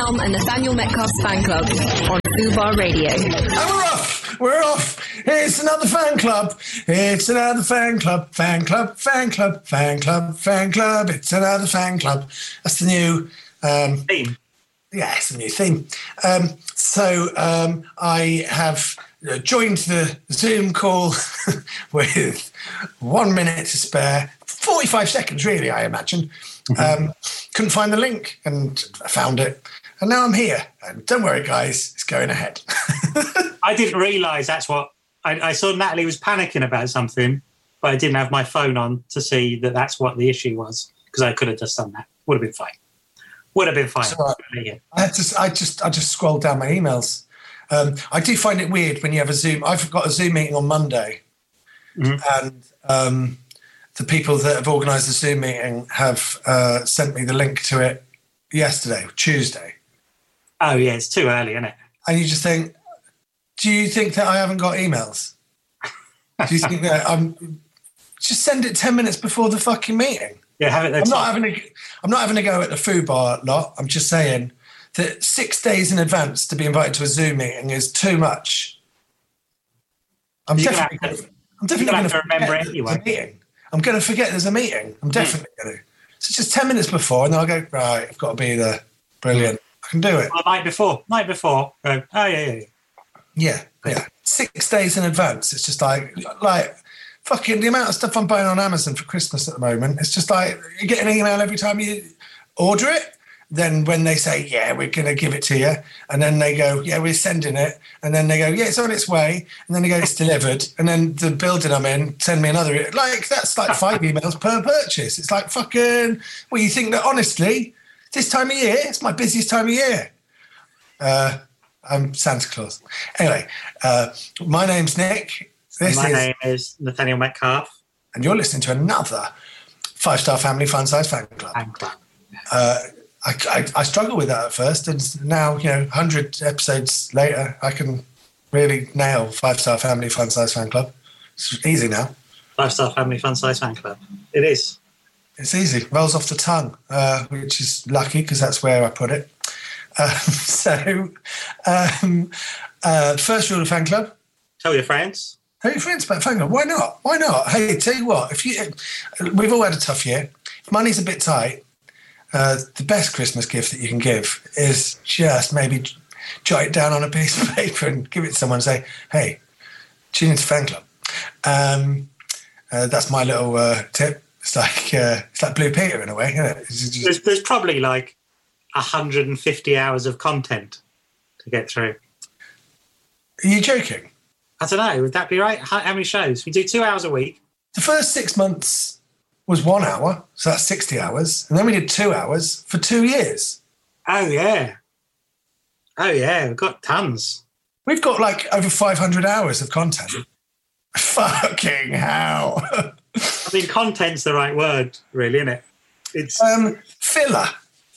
Tom and Nathaniel Metcalf's fan club on Fubar Radio. And we're off! We're off! It's another fan club. It's another fan club. Fan club, fan club, fan club, fan club. It's another fan club. That's the new... theme. Yeah, it's a new theme. I have joined the Zoom call with 1 minute to spare. 45 seconds, really, I imagine. Couldn't find the link, and I found it. And now I'm here. And don't worry, guys, it's going ahead. I didn't realise that's what... I saw Natalie was panicking about something, but I didn't have my phone on to see that that's what the issue was, because I could have just done that. Would have been fine. Would have been fine. Right. I just scrolled down my emails. I do find it weird when you have a Zoom. I've got a Zoom meeting on Monday, and the people that have organised the Zoom meeting have sent me the link to it yesterday, Tuesday. Oh, yeah, it's too early, isn't it? And you just think, do you think that I haven't got emails? Do you think that just send it 10 minutes before the fucking meeting? Yeah, have it there. I'm not having a go at the Fubar lot. I'm just saying that 6 days in advance to be invited to a Zoom meeting is too much. I'm definitely going to remember it anyway. I'm going to forget there's a meeting. I'm definitely going to. So just 10 minutes before, and then I'll go, right, I've got to be there. Brilliant. I can do it. Well, the night before. Go, oh, yeah. Yeah. 6 days in advance. It's just like fucking the amount of stuff I'm buying on Amazon for Christmas at the moment. It's just like you get an email every time you order it. Then when they say, yeah, we're going to give it to you, and then they go, yeah, we're sending it, and then they go, yeah, it's on its way, and then they go, it's delivered, and then the building I'm in send me another. Like, that's like 5 emails per purchase. It's like fucking, well, you think that honestly, this time of year, it's my busiest time of year. I'm Santa Claus. Anyway, my name's Nick. My name is Nathaniel Metcalf. And you're listening to another 5-Star Family Fun Size Fan Club. I struggled with that at first, and now, 100 episodes later, I can really nail 5-Star Family Fun Size Fan Club. It's easy now. 5-Star Family Fun Size Fan Club. It is. It's easy. Rolls off the tongue, which is lucky because that's where I put it. First rule of fan club. Tell your friends. Tell your friends about fan club. Why not? Why not? Hey, tell you what, we've all had a tough year. If money's a bit tight, the best Christmas gift that you can give is just maybe jot it down on a piece of paper and give it to someone and say, hey, tune into fan club. That's my little tip. It's like Blue Peter in a way, isn't it? There's probably like 150 hours of content to get through. Are you joking? I don't know. Would that be right? How many shows? We do 2 hours a week. The first 6 months was 1 hour, so that's 60 hours. And then we did 2 hours for 2 years. Oh, yeah. We've got tons. We've got like over 500 hours of content. Fucking hell. I mean, content's the right word, really, isn't it? It's filler.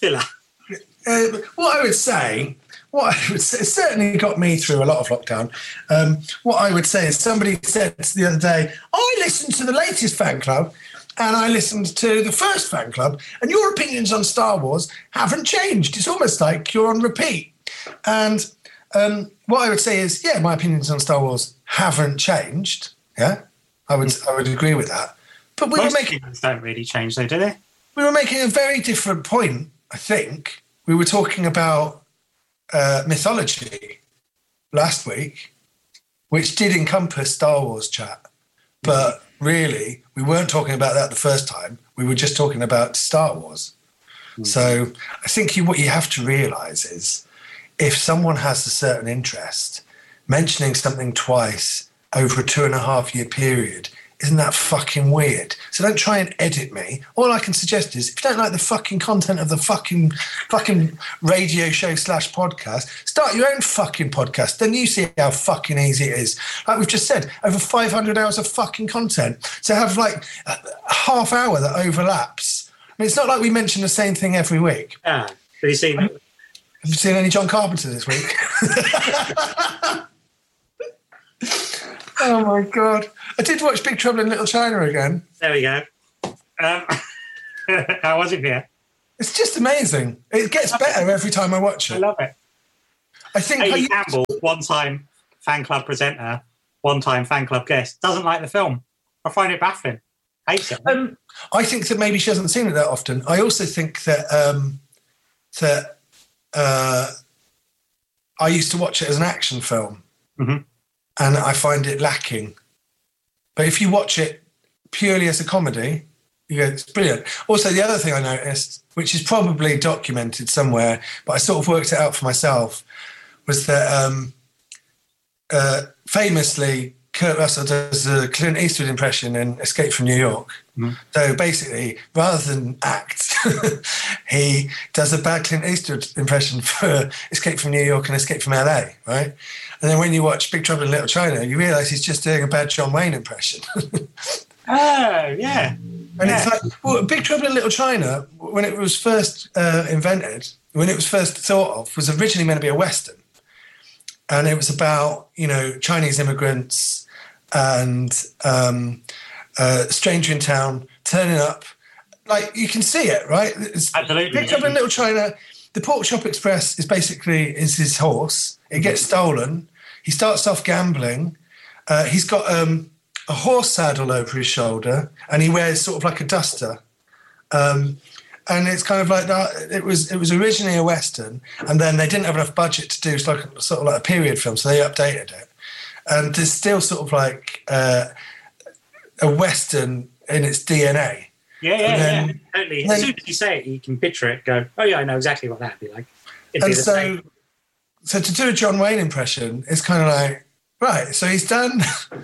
What I would say, it certainly got me through a lot of lockdown. What I would say is somebody said the other day, I listened to the latest fan club and I listened to the first fan club and your opinions on Star Wars haven't changed. It's almost like you're on repeat. And what I would say is, yeah, my opinions on Star Wars haven't changed. Yeah, I would agree with that. But most opinions don't really change, though, do they? We were making a very different point, I think. We were talking about mythology last week, which did encompass Star Wars chat. But really, we weren't talking about that the first time. We were just talking about Star Wars. Mm-hmm. So I think what you have to realise is if someone has a certain interest, mentioning something twice over a 2.5 year period, isn't that fucking weird? So don't try and edit me. All I can suggest is if you don't like the fucking content of the fucking radio show / podcast, start your own fucking podcast. Then you see how fucking easy it is. Like we've just said, over 500 hours of fucking content. To have like a half hour that overlaps. I mean, it's not like we mention the same thing every week. Ah, have you seen any John Carpenter this week? Oh my God. I did watch Big Trouble in Little China again. There we go. How was it here? It's just amazing. It gets better every time I watch I it. love it. I think Hayley Campbell, one-time fan club presenter, one-time fan club guest, doesn't like the film. I find it baffling. Hates it. I think that maybe she hasn't seen it that often. I also think that I used to watch it as an action film, and I find it lacking. But if you watch it purely as a comedy, you go, it's brilliant. Also, the other thing I noticed, which is probably documented somewhere, but I sort of worked it out for myself, was that famously Kurt Russell does a Clint Eastwood impression in Escape from New York. So basically, rather than act, he does a bad Clint Eastwood impression for Escape from New York and Escape from LA, right? And then when you watch Big Trouble in Little China, you realise he's just doing a bad John Wayne impression. Oh, yeah. And it's like, well, Big Trouble in Little China, when it was first invented, when it was first thought of, was originally meant to be a Western. And it was about, Chinese immigrants and stranger in town turning up. Like, you can see it, right? Absolutely. Big Trouble in Little China, the Pork Chop Express is his horse. It gets stolen. He starts off gambling. He's got a horse saddle over his shoulder, and he wears sort of like a duster. And it's kind of like that. It was originally a Western, and then they didn't have enough budget to do sort of like a period film, so they updated it. And there's still sort of like a Western in its DNA. Yeah, totally. As soon as you say it, you can picture it. Go, oh yeah, I know exactly what that'd be like. So to do a John Wayne impression, it's kind of like, right. So he's done.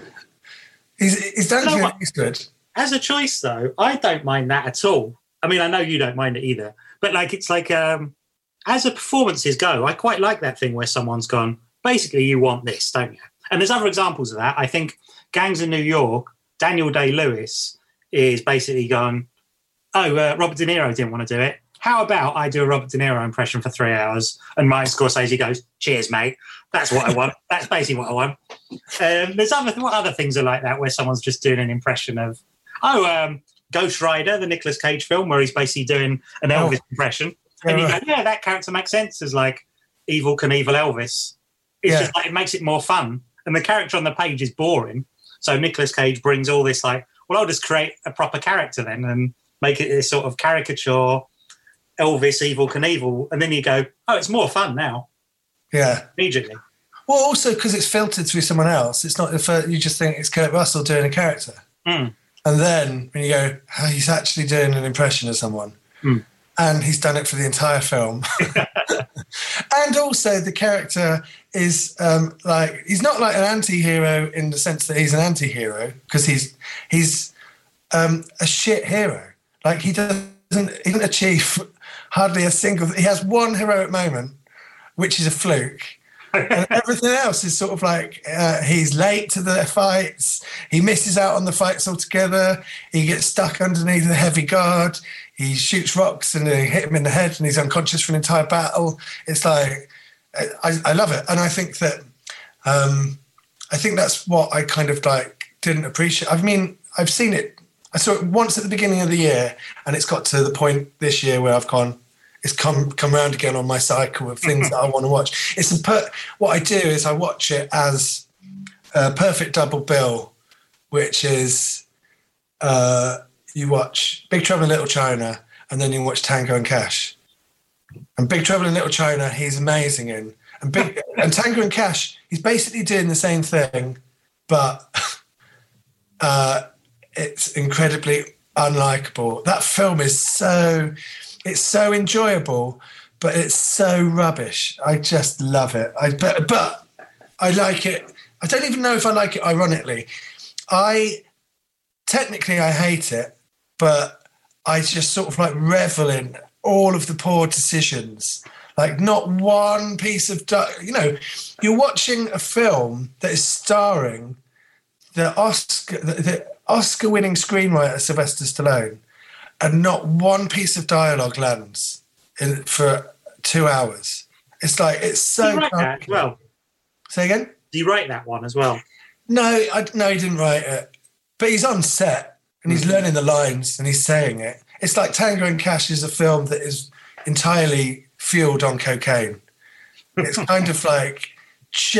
he's done Clint Eastwood. As a choice, though, I don't mind that at all. I mean, I know you don't mind it either, but it's like as the performances go, I quite like that thing where someone's gone, basically, you want this, don't you? And there's other examples of that. I think Gangs of New York, Daniel Day-Lewis is basically gone, Robert De Niro didn't want to do it. How about I do a Robert De Niro impression for 3 hours? And Martin Scorsese goes, cheers, mate. That's what I want. That's basically what I want. There's other things are like that where someone's just doing an impression of, Ghost Rider, the Nicolas Cage film, where he's basically doing an Elvis impression. And you go, that character makes sense as like Evel Knievel Elvis. It's just like, it makes it more fun. And the character on the page is boring. So Nicolas Cage brings all this like, well, I'll just create a proper character then and make it this sort of caricature Elvis, Evel Knievel. And then you go, oh, it's more fun now. Yeah. Immediately. Well, also because it's filtered through someone else. It's not you just think it's Kurt Russell doing a character. And then when you go, oh, he's actually doing an impression of someone. And he's done it for the entire film. And also the character is he's not like an anti-hero in the sense that he's an anti-hero, because he's a shit hero. Like he doesn't achieve hardly a single. He has one heroic moment, which is a fluke. And everything else is sort of like he's late to the fights. He misses out on the fights altogether. He gets stuck underneath a heavy guard. He shoots rocks and they hit him in the head and he's unconscious for an entire battle. It's like, I love it. And I think that, I think that's what I kind of like didn't appreciate. I mean, I've seen it. I saw it once at the beginning of the year, and it's got to the point this year where I've gone, it's come round again on my cycle of things that I want to watch. What I do is I watch it as a perfect double bill, which is you watch Big Trouble in Little China and then you watch Tango and Cash. And Big Trouble in Little China, he's amazing in. And Tango and Cash, he's basically doing the same thing, but it's incredibly unlikable. That film is it's so enjoyable, but it's so rubbish. I just love it. But I like it. I don't even know if I like it ironically. Technically I hate it, but I just sort of like revel in all of the poor decisions. Like not one piece of, you're watching a film that is starring the Oscar-winning screenwriter Sylvester Stallone, and not one piece of dialogue lands for 2 hours. It's like, it's so... Did you write that as well? Say again? Did you write that one as well? No, he didn't write it. But he's on set, and he's learning the lines, and he's saying it. it's like Tango and Cash is a film that is entirely fueled on cocaine. It's kind of like